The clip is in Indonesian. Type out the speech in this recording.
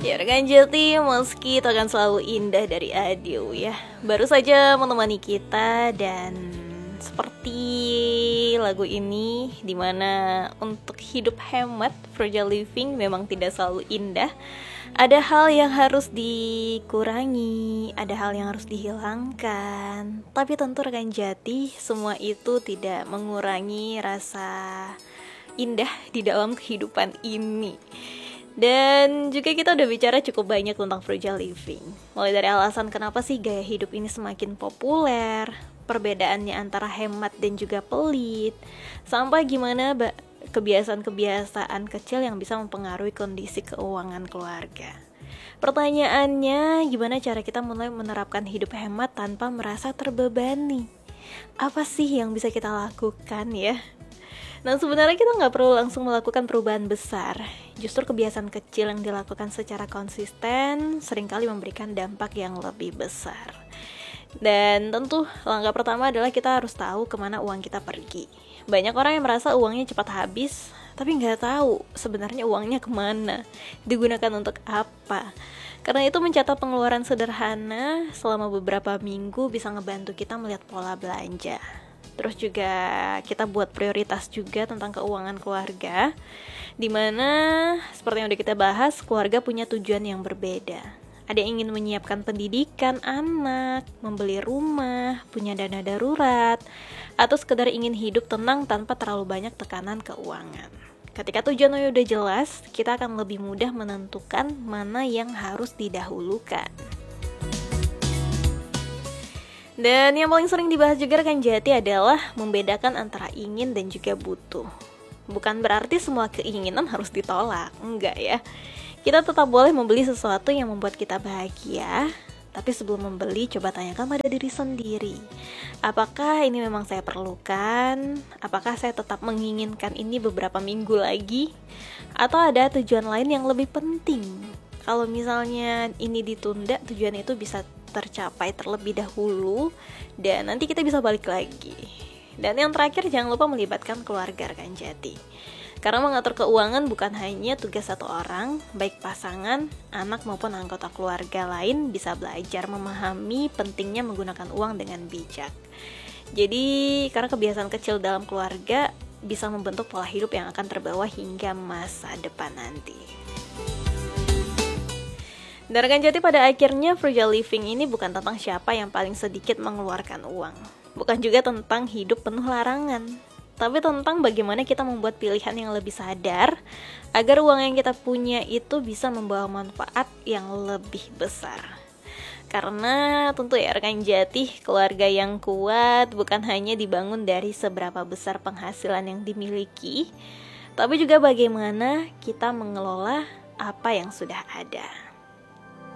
Ya rekan Jati, meski itu akan selalu indah dari Adil ya, baru saja menemani kita dan seperti lagu ini dimana untuk hidup hemat, frugal living memang tidak selalu indah. Ada hal yang harus dikurangi, ada hal yang harus dihilangkan. Tapi tentu rekan Jati, semua itu tidak mengurangi rasa indah di dalam kehidupan ini. Dan juga kita udah bicara cukup banyak tentang frugal living. Mulai dari alasan kenapa sih gaya hidup ini semakin populer, perbedaannya antara hemat dan juga pelit, sampai gimana kebiasaan-kebiasaan kecil yang bisa mempengaruhi kondisi keuangan keluarga. Pertanyaannya, gimana cara kita mulai menerapkan hidup hemat tanpa merasa terbebani? Apa sih yang bisa kita lakukan ya? Nah sebenarnya kita nggak perlu langsung melakukan perubahan besar. Justru kebiasaan kecil yang dilakukan secara konsisten seringkali memberikan dampak yang lebih besar. Dan tentu langkah pertama adalah kita harus tahu kemana uang kita pergi. Banyak orang yang merasa uangnya cepat habis, tapi nggak tahu sebenarnya uangnya kemana, digunakan untuk apa. Karena itu mencatat pengeluaran sederhana selama beberapa minggu bisa ngebantu kita melihat pola belanja. Terus juga kita buat prioritas juga tentang keuangan keluarga, dimana seperti yang udah kita bahas, keluarga punya tujuan yang berbeda. Ada yang ingin menyiapkan pendidikan anak, membeli rumah, punya dana darurat, atau sekedar ingin hidup tenang tanpa terlalu banyak tekanan keuangan. Ketika tujuannya udah jelas, kita akan lebih mudah menentukan mana yang harus didahulukan. Dan yang paling sering dibahas juga rekan Jati adalah membedakan antara ingin dan juga butuh. Bukan berarti semua keinginan harus ditolak, enggak ya. Kita tetap boleh membeli sesuatu yang membuat kita bahagia, tapi sebelum membeli coba tanyakan pada diri sendiri. Apakah ini memang saya perlukan? Apakah saya tetap menginginkan ini beberapa minggu lagi? Atau ada tujuan lain yang lebih penting? Kalau misalnya ini ditunda, tujuan itu bisa tercapai terlebih dahulu dan nanti kita bisa balik lagi. Dan yang terakhir, jangan lupa melibatkan keluarga rekan Jati. Karena mengatur keuangan bukan hanya tugas satu orang, baik pasangan, anak maupun anggota keluarga lain bisa belajar memahami pentingnya menggunakan uang dengan bijak. Jadi, karena kebiasaan kecil dalam keluarga bisa membentuk pola hidup yang akan terbawa hingga masa depan nanti. Dan rekan Jati, pada akhirnya frugal living ini bukan tentang siapa yang paling sedikit mengeluarkan uang. Bukan juga tentang hidup penuh larangan. Tapi tentang bagaimana kita membuat pilihan yang lebih sadar agar uang yang kita punya itu bisa membawa manfaat yang lebih besar. Karena tentu ya rekan Jati, keluarga yang kuat bukan hanya dibangun dari seberapa besar penghasilan yang dimiliki, tapi juga bagaimana kita mengelola apa yang sudah ada.